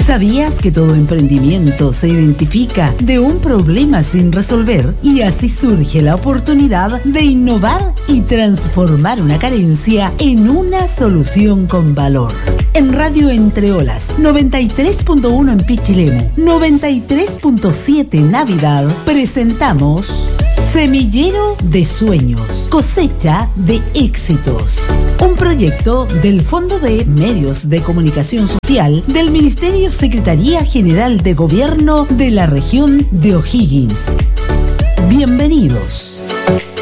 ¿Sabías que todo emprendimiento se identifica de un problema sin resolver y así surge la oportunidad de innovar y transformar una carencia en una solución con valor? En Radio Entre Olas, 93.1 en Pichilemu, 93.7 en Navidad, presentamos Semillero de Sueños, cosecha de éxitos. Un proyecto del Fondo de Medios de Comunicación Social del Ministerio Secretaría General de Gobierno de la región de O'Higgins. Bienvenidos.